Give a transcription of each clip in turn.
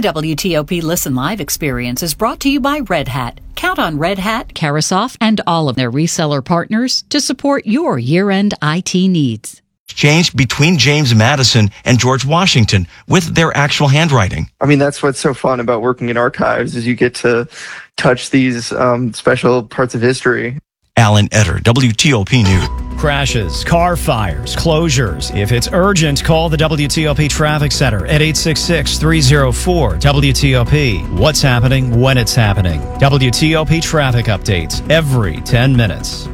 WTOP Listen Live experience is brought to you by Red Hat. Count on Red Hat, Carasoft, and all of their reseller partners to support your year-end IT needs. Exchanged between James Madison and George Washington with their actual handwriting. I mean, that's what's so fun about working in archives is you get to touch these special parts of history. Alan Etter, WTOP News. Crashes, car fires, closures. If it's urgent, call the WTOP Traffic Center at 866-304-WTOP. What's happening when it's happening. WTOP traffic updates every 10 minutes.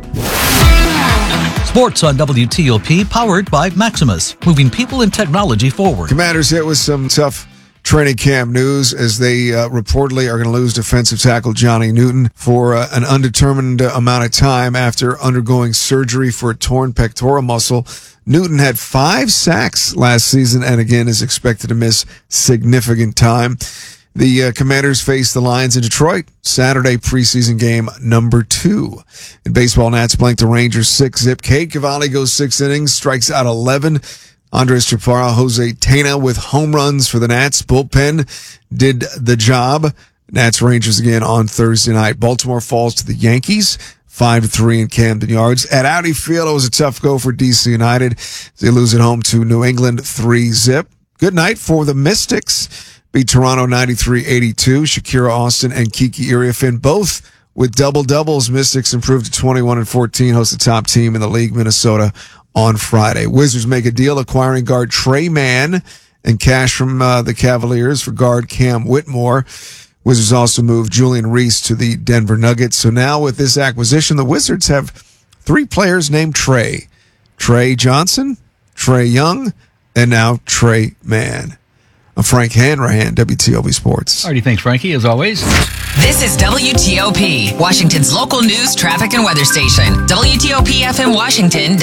Sports on WTOP, powered by Maximus, moving people and technology forward. Commanders hit with some tough training camp news as they reportedly are going to lose defensive tackle Johnny Newton for an undetermined amount of time after undergoing surgery for a torn pectoral muscle. Newton had 5 sacks last season and again is expected to miss significant time. The Commanders face the Lions in Detroit, Saturday preseason game number 2. In baseball, Nats blanked the Rangers 6-0. Cade Cavalli goes 6 innings, strikes out 11. Andres Chaparro, Jose Tena with home runs for the Nats. Bullpen did the job. Nats Rangers again on Thursday night. Baltimore falls to the Yankees 5-3 in Camden Yards. At Audi Field, it was a tough go for DC United. They lose at home to New England 3-0. Good night for the Mystics. Beat Toronto 93-82. Shakira Austin and Kiki Iriafin both with double-doubles. Mystics improved to 21-14, host the top team in the league, Minnesota, on Friday. Wizards make a deal acquiring guard Trey Mann and cash from the Cavaliers for guard Cam Whitmore. Wizards also moved Julian Reese to the Denver Nuggets. So now with this acquisition, the Wizards have 3 players named Trey. Trey Johnson, Trey Young, and now Trey Mann. I'm Frank Hanrahan, WTOP Sports. Alrighty, thanks, Frankie, as always. This is WTOP, Washington's local news, traffic, and weather station. WTOP FM Washington,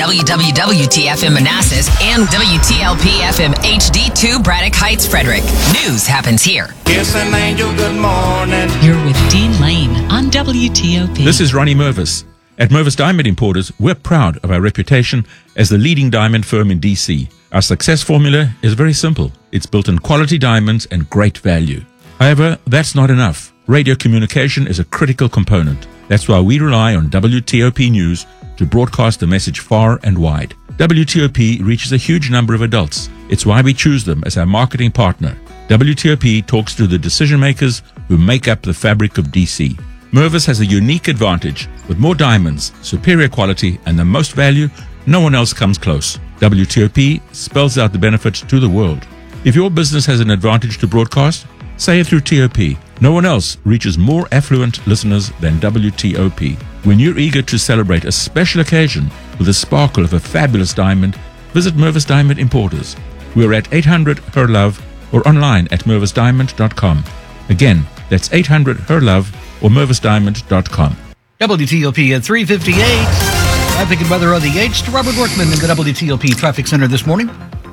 WWWT-FM Manassas, and WTLP-FM HD2 Braddock Heights, Frederick. News happens here. Kiss an angel, good morning. You're with Dean Lane on WTOP. This is Ronnie Mervis. At Mervis Diamond Importers, we're proud of our reputation as the leading diamond firm in D.C. Our success formula is very simple. It's built in quality diamonds and great value. However, that's not enough. Radio communication is a critical component. That's why we rely on WTOP News to broadcast the message far and wide. WTOP reaches a huge number of adults. It's why we choose them as our marketing partner. WTOP talks to the decision makers who make up the fabric of D.C. Mervis has a unique advantage. With more diamonds, superior quality, and the most value, no one else comes close. WTOP spells out the benefits to the world. If your business has an advantage to broadcast, say it through TOP. No one else reaches more affluent listeners than WTOP. When you're eager to celebrate a special occasion with the sparkle of a fabulous diamond, visit Mervis Diamond Importers. We're at 800 Her Love or online at mervisdiamond.com. Again, that's 800 Her Love or mervisdiamond.com. WTOP at 3:58. Traffic and weather on the 8th to Robert Workman in the WTOP Traffic Center this morning.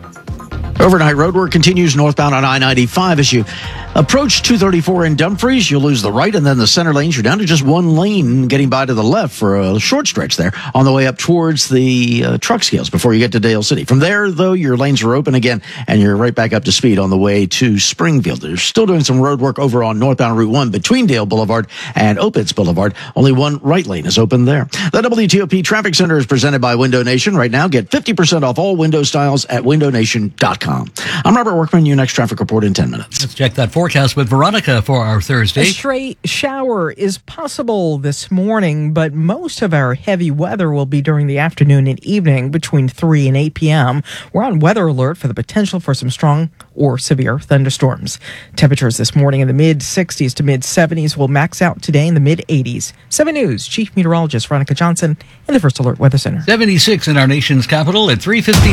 Overnight road work continues northbound on I-95 as you approach 234 in Dumfries. You'll lose the right and then the center lanes. You're down to just one lane getting by to the left for a short stretch there on the way up towards the truck scales before you get to Dale City. From there, though, your lanes are open again and you're right back up to speed on the way to Springfield. They're still doing some road work over on northbound Route 1 between Dale Boulevard and Opitz Boulevard. Only one right lane is open there. The WTOP Traffic Center is presented by Window Nation. Right now, get 50% off all window styles at windownation.com. I'm Robert Workman. Your next traffic report in 10 minutes. Let's check that forecast with Veronica for our Thursday. A stray shower is possible this morning, but most of our heavy weather will be during the afternoon and evening between 3 and 8 p.m. We're on weather alert for the potential for some strong or severe thunderstorms. Temperatures this morning in the mid-60s to mid-70s will max out today in the mid-80s. 7 News Chief Meteorologist Veronica Johnson in the First Alert Weather Center. 76 in our nation's capital at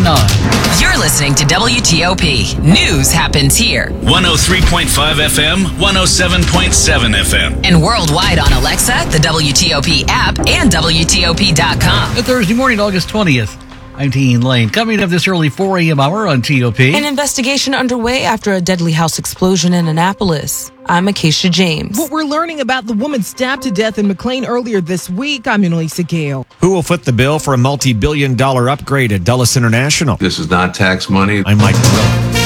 3:59. You're listening to WTOP. News happens here. 103.5 FM, 107.7 FM. And worldwide on Alexa, the WTOP app, and WTOP.com. Thursday morning, August 20th. I'm Dean Lane. Coming up this early 4 a.m. hour on TOP. An investigation underway after a deadly house explosion in Annapolis. I'm Acacia James. What we're learning about the woman stabbed to death in McLean earlier this week, I'm Annalisa Gale. Who will foot the bill for a multi-billion-dollar upgrade at Dulles International? This is not tax money. I'm Mike Miller.